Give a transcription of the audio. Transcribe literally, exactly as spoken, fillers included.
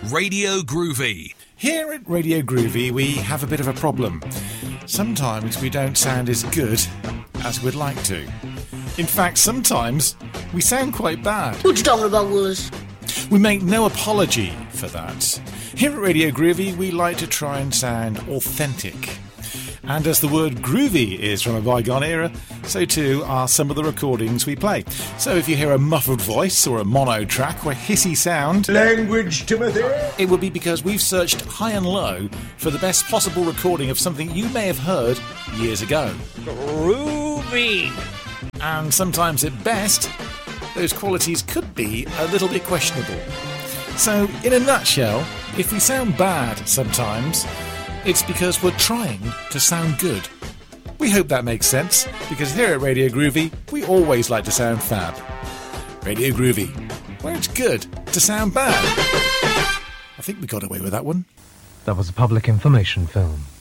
Radio Groovy. Here at Radio Groovy, we have a bit of a problem. Sometimes we don't sound as good as we'd like to. In fact, sometimes we sound quite bad. What you talking about, Willis? We make no apology for that. Here at Radio Groovy, we like to try and sound authentic. And as the word groovy is from a bygone era, so too are some of the recordings we play. So if you hear a muffled voice or a mono track or a hissy sound... Language, Timothy! It will be because we've searched high and low for the best possible recording of something you may have heard years ago. Groovy! And sometimes at best, those qualities could be a little bit questionable. So, in a nutshell, if we sound bad sometimes... it's because we're trying to sound good. We hope that makes sense, because here at Radio Groovy, we always like to sound fab. Radio Groovy, where it's good to sound bad. I think we got away with that one. That was a public information film.